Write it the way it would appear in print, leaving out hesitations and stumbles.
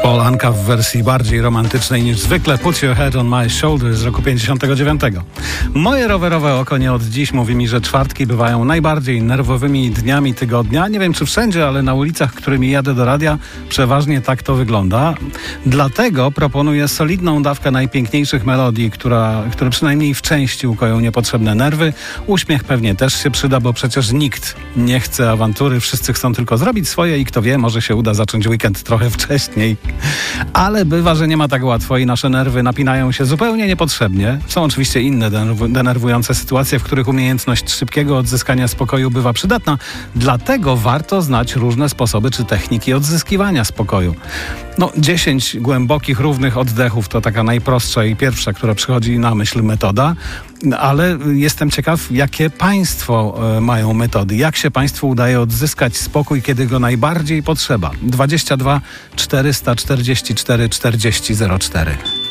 Paul Anka w wersji bardziej romantycznej niż zwykle. Put Your Head on My Shoulder z roku 59. Moje rowerowe oko nie od dziś mówi mi, że czwartki bywają najbardziej nerwowymi dniami tygodnia. Nie wiem czy wszędzie, ale na ulicach, którymi jadę do radia, przeważnie tak to wygląda. Dlatego proponuję solidną dawkę najpiękniejszych melodii, które przynajmniej w części ukoją niepotrzebne nerwy. Uśmiech pewnie też się przyda, bo przecież nikt nie chce awantury. Wszyscy chcą tylko zrobić swoje i kto wie, może się uda zacząć weekend trochę wcześniej. Ale bywa, że nie ma tak łatwo i nasze nerwy napinają się zupełnie niepotrzebnie. Są oczywiście inne denerwujące sytuacje, w których umiejętność szybkiego odzyskania spokoju bywa przydatna. Dlatego warto znać różne sposoby czy techniki odzyskiwania spokoju. 10 głębokich, równych oddechów to taka najprostsza i pierwsza, która przychodzi na myśl metoda. Ale jestem ciekaw, jakie państwo mają metody. Jak się państwu udaje odzyskać spokój, kiedy go najbardziej potrzeba? 22 444 40 04.